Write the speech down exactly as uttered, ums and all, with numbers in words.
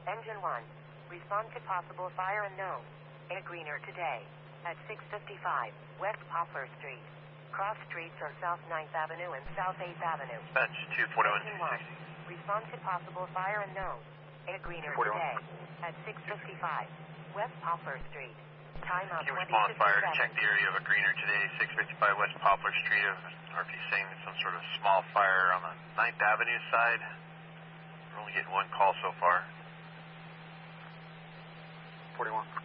Engine one. Respond to possible fire unknown. A greener today. At six fifty-five West Poplar Street. Cross streets are South ninth Avenue and South eighth Avenue. Bench two forty-one. Engine one. Respond to possible fire unknown. A greener today. At six fifty-five West Poplar Street. Time out Can you twenty respond fire to fifty-seven. check the area of a greener today, six fifty-five West Poplar Street, or if he's saying some sort of small fire on the ninth Avenue side. We're only getting one call so far. forty-one.